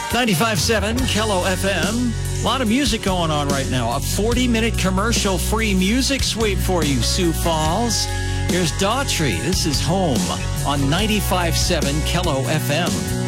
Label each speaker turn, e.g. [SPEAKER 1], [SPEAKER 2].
[SPEAKER 1] 95.7 Kello FM. A lot of music going on right now. A 40-minute commercial-free music sweep for you, Sioux Falls. Here's Daughtry. This is Home on 95.7 Kello FM.